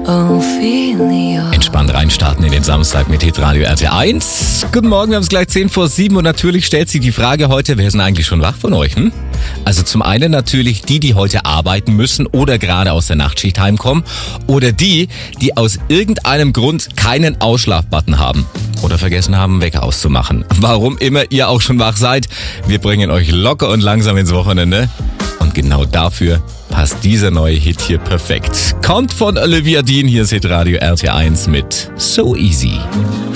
Entspannt reinstarten in den Samstag mit Hitradio RT1. Guten Morgen, wir haben es gleich 7:10 und natürlich stellt sich die Frage heute, wer ist denn eigentlich schon wach von euch? Also zum einen natürlich die heute arbeiten müssen oder gerade aus der Nachtschicht heimkommen oder die aus irgendeinem Grund keinen Ausschlafbutton haben oder vergessen haben, Wecker auszumachen. Warum immer ihr auch schon wach seid, wir bringen euch locker und langsam ins Wochenende. Und genau dafür passt dieser neue Hit hier perfekt. Kommt von Olivia Dean, hier ist Hitradio RT1 mit So Easy.